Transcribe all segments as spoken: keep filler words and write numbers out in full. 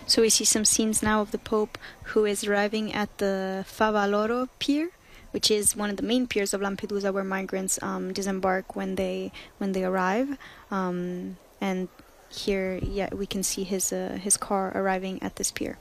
So we see some scenes now of the Pope, who is arriving at the Favaloro pier, which is one of the main piers of Lampedusa, where migrants um, disembark when they when they arrive. Um, and here, yeah, we can see his uh, his car arriving at this pier.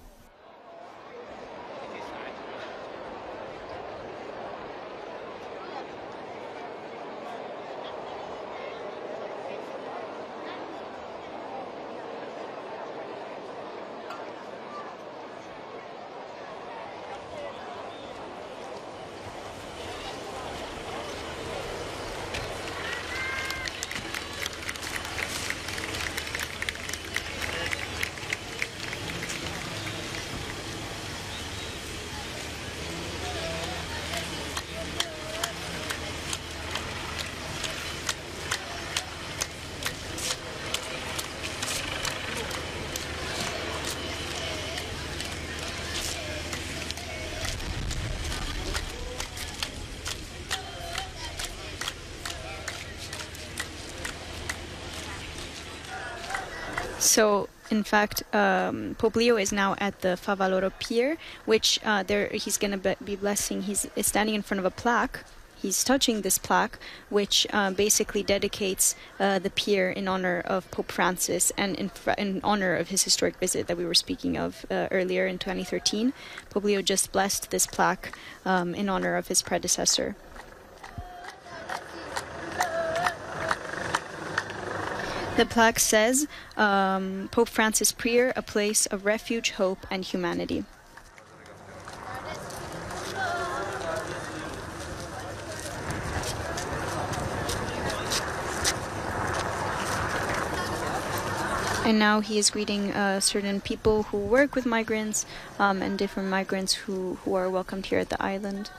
So, in fact, um, Pope Leo is now at the Favaloro pier, which uh, there he's going to be blessing. He's standing in front of a plaque. He's touching this plaque, which uh, basically dedicates uh, the pier in honor of Pope Francis and in, in honor of his historic visit that we were speaking of uh, earlier in twenty thirteen. Pope Leo just blessed this plaque um, in honor of his predecessor. The plaque says, um, Pope Francis Prior, a place of refuge, hope, and humanity. And now he is greeting uh, certain people who work with migrants um, and different migrants who, who are welcomed here at the island.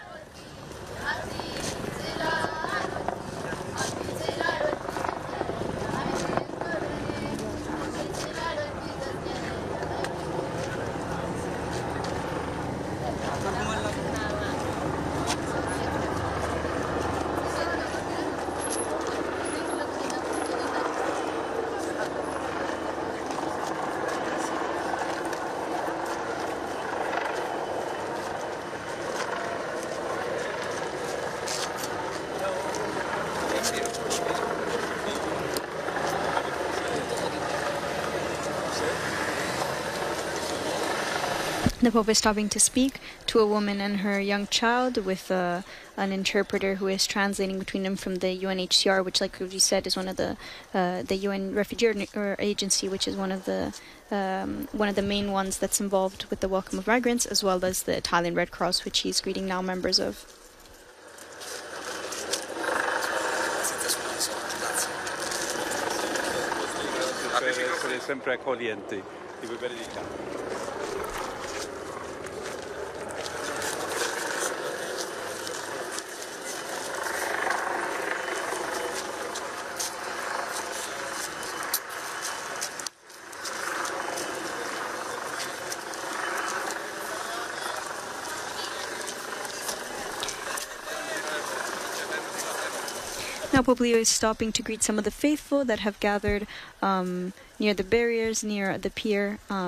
The Pope is stopping to speak to a woman and her young child with uh, an interpreter who is translating between them from the U N H C R, which, like we said, is one of the uh, the U N Refugee Agency, which is one of the um, one of the main ones that's involved with the welcome of migrants, as well as the Italian Red Cross, which he's greeting now members of. Essere sempre accoglienti, di bere di caffè. Now Pope Leo is stopping to greet some of the faithful that have gathered um, near the barriers, near the pier. Um,